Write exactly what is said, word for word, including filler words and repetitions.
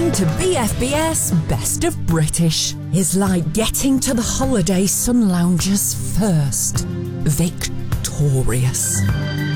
Listening to B F B S Best of British is like getting to the holiday sun loungers first. Victorious.